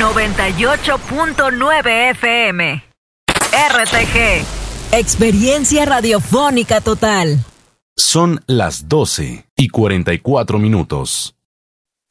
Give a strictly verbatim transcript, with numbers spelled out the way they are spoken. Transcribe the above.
noventa y ocho punto nueve F M. R T G. Experiencia radiofónica total. Son las doce y cuarenta y cuatro minutos.